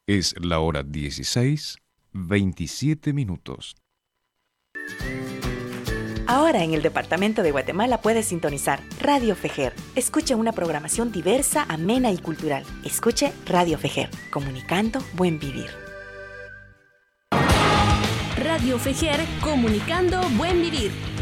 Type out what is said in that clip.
Es la hora 16:27. Ahora en el departamento de Guatemala puedes sintonizar Radio Fejer. Escuche una programación diversa, amena y cultural. Escuche Radio Fejer, comunicando buen vivir. Radio Fejer, comunicando buen vivir.